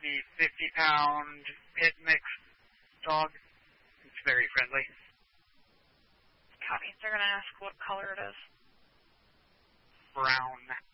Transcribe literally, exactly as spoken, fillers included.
the fifty pound pit mix dog. It's very friendly. Copy. They're going to ask what color it is. Brown.